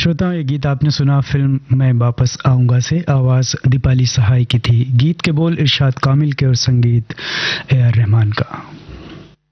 श्रोताओं, ये गीत आपने सुना फिल्म मैं वापस आऊंगा से। आवाज दीपाली सहाय की थी। गीत के बोल इरशाद कामिल के और संगीत ए आर रहमान का।